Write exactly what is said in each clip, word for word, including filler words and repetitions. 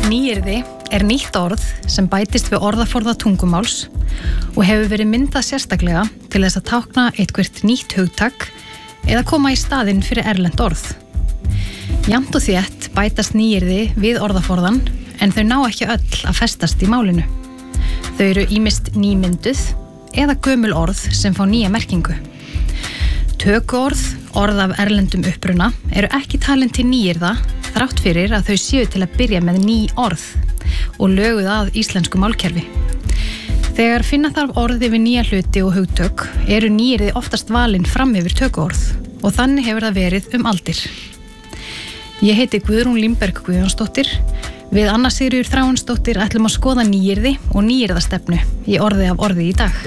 Nýyrði er nýtt orð sem bætist við orðaforða tungumáls og hefur verið myndað sérstaklega til þess að tákna eitthvert nýtt hugtak eða koma í staðinn fyrir erlent orð. Jafnt og þétt bætast nýyrði við orðaforðan en þau ná ekki öll að festast í málinu. Þau eru ýmist nýmynduð eða gömul orð sem fá nýja merkingu. Tökuorð, orð af erlendum uppruna, eru ekki talin til nýyrða þrátt fyrir að þau séu til að byrja með ný orð og löguð að íslensku málkerfi. Þegar finna þarf orð yfir nýja hluti og hugtök eru nýyrði oftast valin fram yfir tökuorð og þannig hefur það verið um aldir. Ég heiti Guðrún Límberg Guðjónsdóttir. Við Anna Sigríður Þráinsdóttir ætlum að skoða nýyrði og nýyrðastefnu í orði af orði í dag.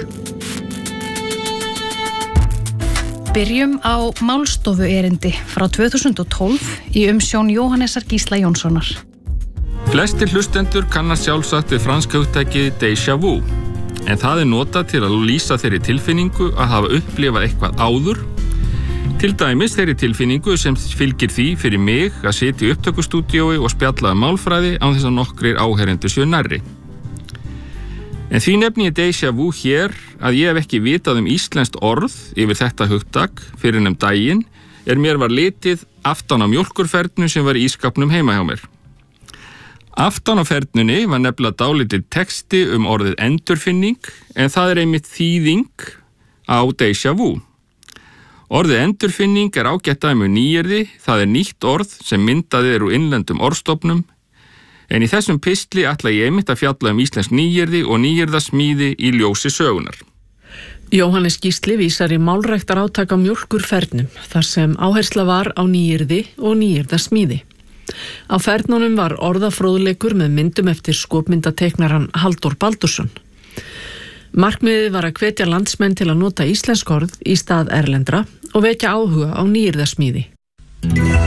Byrjum á málstofu erindi frá tvö þúsund og tólf í umsjón Jóhannesar Gísla Jónssonar. Flestir hlustendur kannast sjálfsagt við franska hugtakið déjà vu, en það er notað til að lýsa þeirri tilfinningu að hafa upplifað eitthvað áður, til dæmis þeirri tilfinningu sem fylgir því fyrir mig að sitja í upptökustúdíói og spjalla um málfræði án þess að nokkrir áheyrendur séu nærri. En því nefni ég déjà vu hér að ég hef ekki vitað um íslenskt orð yfir þetta hugtak fyrir um daginn er mér var litið aftan á mjólkurfernu sem var í ískapnum heima hjá mér. Aftan á fernunni var nefnilega dálítið texti um orðið endurfinning en það er einmitt þýðing á déjà vu. Orðið endurfinning er ágætt dæmi um nýyrði, það er nýtt orð sem myndað er úr innlendum orðstofnum. En í þessum pistli ætla ég einmitt að fjalla um íslensk nýyrði og nýyrðasmíði í ljósi sögunar. Jóhannes Gísli vísar í málræktar átak á mjólkurfernum, þar sem áhersla var á nýyrði og nýyrðasmíði. Á fernunum var orðafróðleikur með myndum eftir skopmyndateiknaran Halldór Baldursson. Markmiðið var að hvetja landsmenn til að nota íslensk orð í stað erlendra og vekja áhuga á nýyrðasmíði.